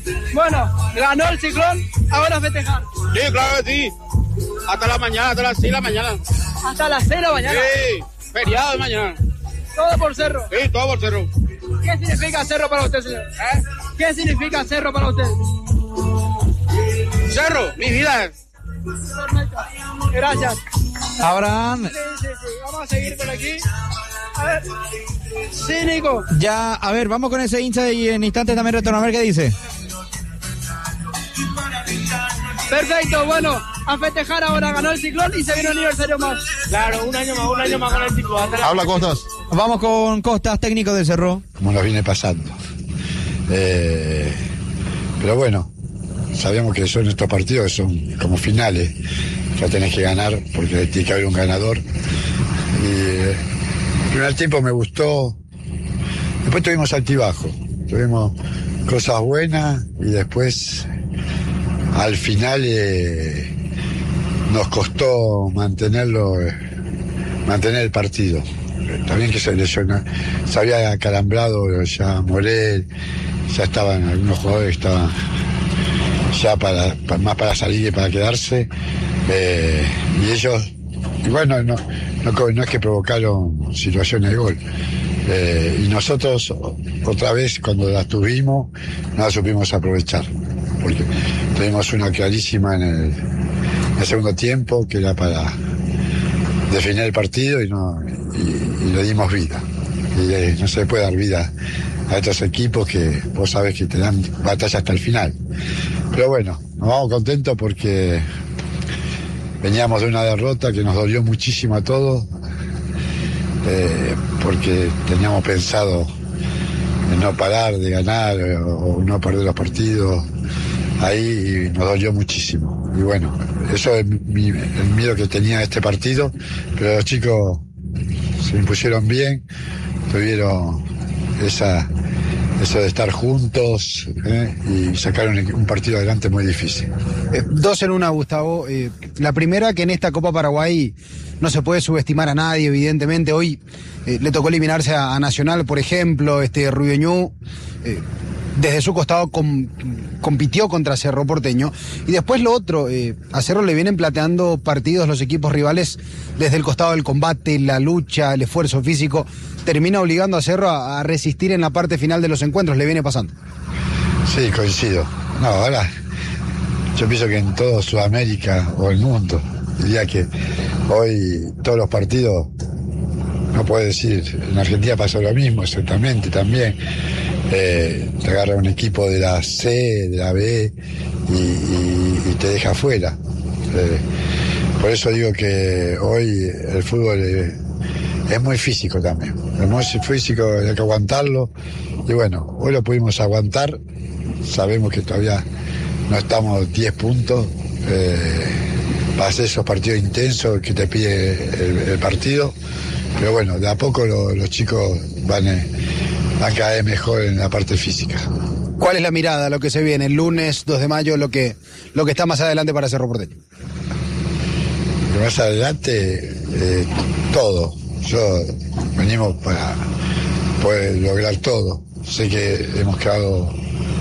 Bueno, ganó el Ciclón, ahora festejar. Sí, claro que sí. Hasta la mañana, hasta las 6 de la mañana. ¿Hasta las 6 de la mañana? Sí, feriado de mañana. ¿Todo por Cerro? Sí, todo por Cerro. ¿Qué significa Cerro para usted, señor? ¿Qué significa Cerro para usted? Cerro, mi vida. Gracias. Abraham. Sí. Vamos a seguir por aquí. A ver. Sí, Nico. Ya, a ver, vamos con ese hincha y en instantes también retorno a ver qué dice. Perfecto, bueno, a festejar ahora, ganó el Ciclón y se viene un aniversario más. Claro, un año más con el Ciclón. Habla Costas. Vamos con Costas, técnico del Cerro. Como nos viene pasando. Pero bueno, sabemos que son estos partidos que son como finales. Ya tenés que ganar porque tiene que haber un ganador. Y el primer tiempo me gustó. Después tuvimos altibajo. Tuvimos cosas buenas y después al final nos costó mantener el partido. También que se lesionó, se había acalambrado ya Morel, ya estaban algunos jugadores que estaban ya más para salir que para quedarse, y ellos, y bueno, no es que provocaron situaciones de gol. Y nosotros otra vez cuando las tuvimos no las supimos aprovechar, porque tuvimos una clarísima en el segundo tiempo que era para definir el partido y le dimos vida. Y no se puede dar vida a estos equipos que vos sabés que te dan batalla hasta el final. Pero bueno, nos vamos contentos porque veníamos de una derrota que nos dolió muchísimo a todos, porque teníamos pensado en no parar de ganar o no perder los partidos ahí, y nos dolió muchísimo. Y bueno, eso es el miedo que tenía este partido, pero los chicos se impusieron bien, tuvieron eso de estar juntos, y sacaron un partido adelante muy difícil. 2 en 1, Gustavo. La primera, que en esta Copa Paraguay no se puede subestimar a nadie, evidentemente. Hoy le tocó eliminarse a Nacional, por ejemplo, Rubio Ñu, desde su costado compitió contra Cerro Porteño. Y después lo otro, a Cerro le vienen plateando partidos los equipos rivales desde el costado del combate, la lucha, el esfuerzo físico. Termina obligando a Cerro a resistir en la parte final de los encuentros. ¿Le viene pasando? Sí, coincido. No, ahora yo pienso que en todo Sudamérica o el mundo, diría que hoy todos los partidos, no puedo decir, en Argentina pasó lo mismo exactamente también. Te agarra un equipo de la C, de la B y te deja afuera. Por eso digo que hoy el fútbol es muy físico también. Es muy físico, hay que aguantarlo. Y bueno, hoy lo pudimos aguantar. Sabemos que todavía no estamos 10 puntos para hacer esos partidos intensos que te pide el partido. Pero bueno, de a poco los chicos van cada vez mejor en la parte física. ¿Cuál es la mirada, lo que se viene el lunes 2 de mayo, lo que está más adelante para Cerro Porteño? Lo que más adelante, todo. Venimos para poder lograr todo. Sé que hemos quedado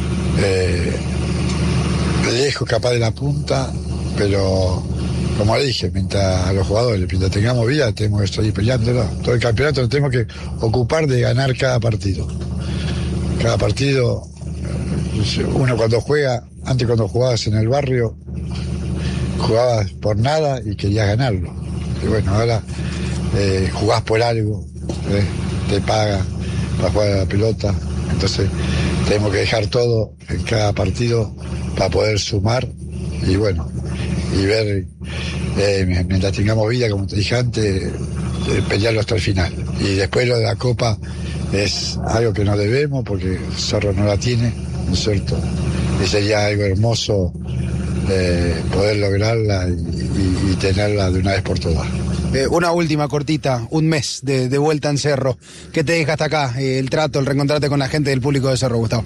lejos, capaz de la punta, pero como le dije, mientras a los jugadores, mientras tengamos vida, tenemos que seguir peleándolo. Todo el campeonato nos tenemos que ocupar de ganar cada partido. Cada partido, uno cuando juega, antes cuando jugabas en el barrio, jugabas por nada y querías ganarlo. Y bueno, ahora jugás por algo, te pagan para jugar a la pelota. Entonces tenemos que dejar todo en cada partido para poder sumar y bueno, y ver, mientras tengamos vida, como te dije antes, pelearlo hasta el final. Y después lo de la Copa es algo que no debemos porque Cerro no la tiene, ¿no es cierto? Y sería algo hermoso poder lograrla y tenerla de una vez por todas. Una última cortita, un mes de vuelta en Cerro. ¿Qué te deja hasta acá? El trato, el reencontrarte con la gente del público de Cerro, Gustavo.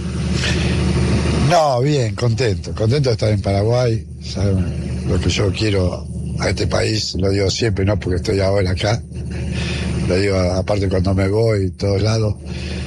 No, bien, contento de estar en Paraguay. Saben lo que yo quiero a este país, lo digo siempre, no porque estoy ahora acá, lo digo aparte cuando me voy, todos lados.